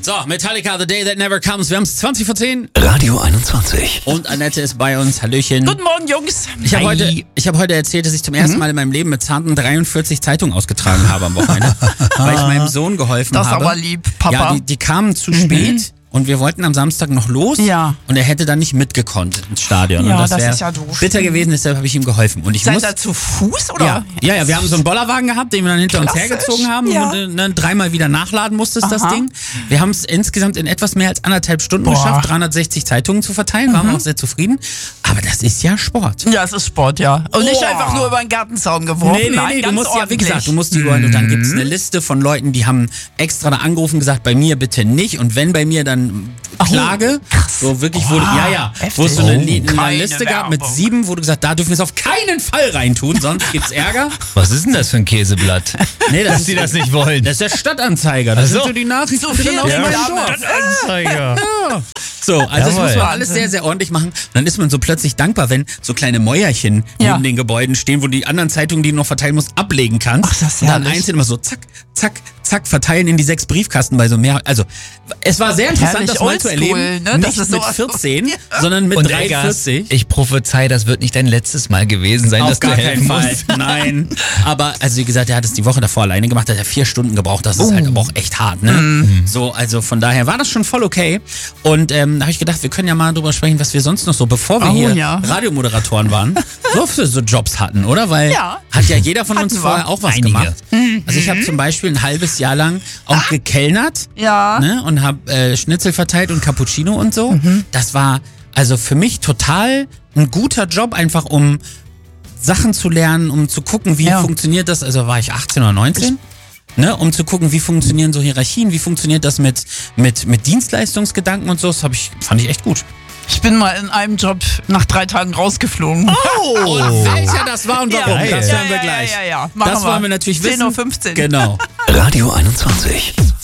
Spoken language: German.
So, Metallica, The Day That Never Comes. Wir haben es 20 vor 10. Radio 21. Und Annette ist bei uns. Hallöchen. Guten Morgen, Jungs. Ich habe heute erzählt, dass ich zum ersten Mal in meinem Leben mit zarten 43 Zeitungen ausgetragen habe am Wochenende, weil ich meinem Sohn geholfen habe. Das ist aber lieb, Papa. Ja, die kamen zu spät. Und wir wollten am Samstag noch los und er hätte dann nicht mitgekonnt ins Stadion. Ja, und das wäre ist ja doof. bitter gewesen, deshalb habe ich ihm geholfen. Und ich Seid ihr zu Fuß oder? Ja, wir haben so einen Bollerwagen gehabt, den wir dann hinter uns Klassisch, hergezogen haben ja. und dann dreimal wieder nachladen musstest, das Aha. Ding. Wir haben es insgesamt in etwas mehr als 1,5 Stunden geschafft, 360 Zeitungen zu verteilen, waren wir auch sehr zufrieden. Aber das ist ja Sport. Ja, es ist Sport, ja. Und nicht einfach nur über den Gartenzaun geworfen. Nee, du ganz musst ordentlich. wie gesagt, du musst die und dann gibt es eine Liste von Leuten, die haben extra da angerufen und gesagt, bei mir bitte nicht und wenn bei mir, dann Klage. krass. So wirklich, wo heftig. es so eine Keine Liste gab mit Werbung. 7, wo du gesagt, da dürfen wir es auf keinen Fall reintun, sonst gibt's Ärger. Was ist denn das für ein Käseblatt? Nee, Dass die das nicht wollen. Das ist der Stadtanzeiger. Das Ach so. sind so die Nachrichten So viel aus meinem Reklame. Dorf. Anzeiger. So, also das Jawohl. muss man alles sehr, sehr ordentlich machen. Und dann ist man so plötzlich dankbar, wenn so kleine Mäuerchen neben den Gebäuden stehen, wo die anderen Zeitungen, die du noch verteilen musst, ablegen kannst. Ach, das ist und dann herrlich. einzeln immer so zack, zack, zack, verteilen in die 6 Briefkasten bei so mehr. Also, es war sehr interessant, Herrlich das mal zu oldschool, erleben. ne? Das Nicht ist mit sowas- 14, Ja. sondern mit Und 43. ich prophezei, das wird nicht dein letztes Mal gewesen sein, Auf dass du gar helfen keinen Fall. musst. Nein. Aber, also wie gesagt, er hat es die Woche davor alleine gemacht, hat er 4 Stunden gebraucht. Das ist halt aber auch echt hart, ne? So, also von daher war das schon voll okay. Und da habe ich gedacht, wir können ja mal drüber sprechen, was wir sonst noch so, bevor wir hier Radiomoderatoren waren, so für so Jobs hatten, oder? Weil hat ja jeder von uns Hatten wir. vorher auch was Einige. gemacht. Also ich habe zum Beispiel ein halbes Jahr lang auch gekellnert, Ja. ne? Und habe Schnitzel verteilt und Cappuccino und so. Das war also für mich total ein guter Job, einfach um Sachen zu lernen, um zu gucken, wie funktioniert das. Also war ich 18 oder 19? Ne, um zu gucken, wie funktionieren so Hierarchien, wie funktioniert das mit Dienstleistungsgedanken und so. Das fand ich echt gut. Ich bin mal in einem Job nach 3 Tagen rausgeflogen. Oh! Und welcher das war und warum, das hören wir gleich. Ja. Machen Das wollen wir natürlich wissen. 10:15 Uhr. Genau. Radio 21.